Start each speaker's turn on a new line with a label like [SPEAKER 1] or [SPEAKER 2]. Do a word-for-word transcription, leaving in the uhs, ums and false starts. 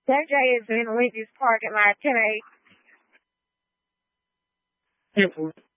[SPEAKER 1] M J is in Lindy's parking lot today.